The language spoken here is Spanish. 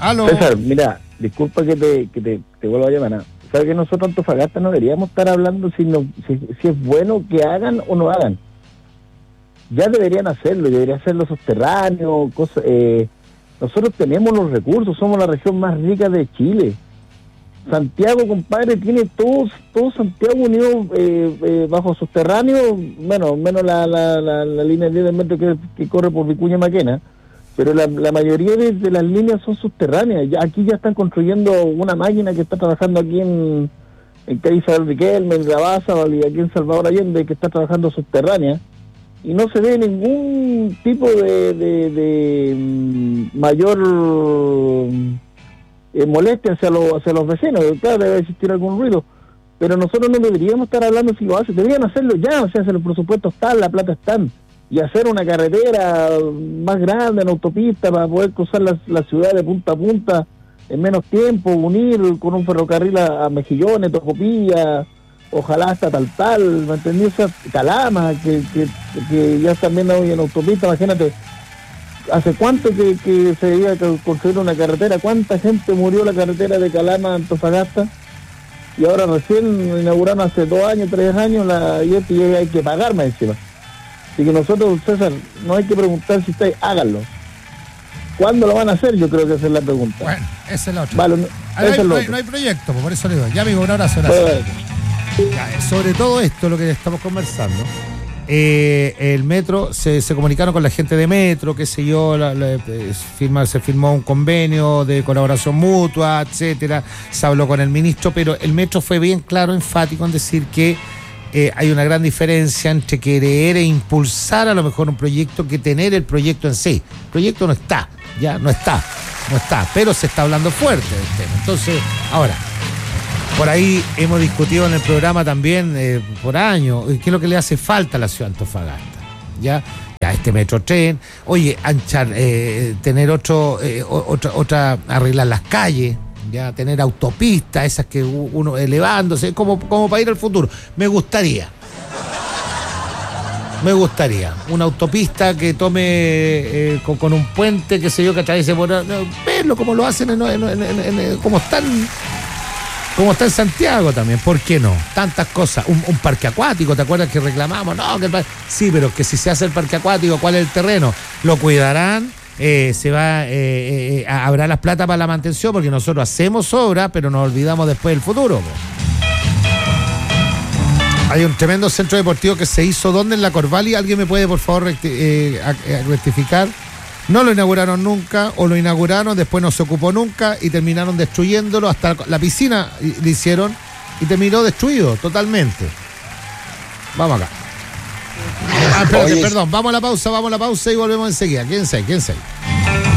Aló. César, mira, disculpa que te vuelva a llamar. ¿Sabes que nosotros Antofagasta no deberíamos estar hablando si es bueno que hagan o no hagan? Ya deberían hacerlo, deberían hacerlo subterráneo, cosas. Nosotros tenemos los recursos, somos la región más rica de Chile. Santiago, compadre, tiene todo Santiago unido bajo subterráneo, menos la línea de 10 metros que corre por Vicuña Maquena, pero la mayoría de las líneas son subterráneas. Aquí ya están construyendo una máquina que está trabajando aquí en calle Isabel Riquelme, en Rabaza, y aquí en Salvador Allende, que está trabajando subterránea, y no se ve ningún tipo de mayor molestia hacia los vecinos. Claro, debe existir algún ruido, pero nosotros no deberíamos estar hablando si lo hacen, deberían hacerlo ya, o sea, si los presupuestos están, la plata están, y hacer una carretera más grande, en autopista, para poder cruzar la ciudad de punta a punta en menos tiempo, unir con un ferrocarril a Mejillones, Tocopilla, ojalá hasta Taltal, ¿me entendí? O sea, Calama, que ya también hoy en autopista, imagínate. ¿Hace cuánto que se debía construir una carretera? ¿Cuánta gente murió en la carretera de Calama a Antofagasta? Y ahora recién inauguraron hace 2 años, 3 años, y hay que pagar más encima. Así que nosotros, César, no hay que preguntar si ustedes háganlo. ¿Cuándo lo van a hacer? Yo creo que esa es la pregunta. Bueno, esa es la otra. Vale, no hay proyecto, por eso le digo. Ya, amigo, un abrazo. Ya, sobre todo esto, lo que estamos conversando. El metro, se comunicaron con la gente de metro, qué sé yo, se firmó un convenio de colaboración mutua, etcétera, se habló con el ministro, pero el metro fue bien claro, enfático en decir que hay una gran diferencia entre querer e impulsar a lo mejor un proyecto que tener el proyecto en sí. El proyecto no está, pero se está hablando fuerte del tema. Entonces, ahora, por ahí hemos discutido en el programa también por años qué es lo que le hace falta a la ciudad de Antofagasta. Ya este metrotren, oye, anchar, tener otra, arreglar las calles, ya tener autopistas, esas que uno elevándose, como para ir al futuro. Me gustaría una autopista que tome con un puente, qué sé yo, que atraviese por verlo como lo hacen como está en Santiago también, ¿por qué no? Tantas cosas, un parque acuático, ¿te acuerdas que reclamamos? No, sí, pero que si se hace el parque acuático, ¿cuál es el terreno? ¿Lo cuidarán? Habrá las plata para la mantención, porque nosotros hacemos obra, pero nos olvidamos después del futuro. Hay un tremendo centro deportivo que se hizo, ¿dónde? En la Corvallis. ¿Alguien me puede, por favor, rectificar? No lo inauguraron nunca, o lo inauguraron, después no se ocupó nunca y terminaron destruyéndolo. Hasta la piscina le hicieron y terminó destruido totalmente. Vamos acá. Perdón, vamos a la pausa y volvemos enseguida. ¿Quién sé?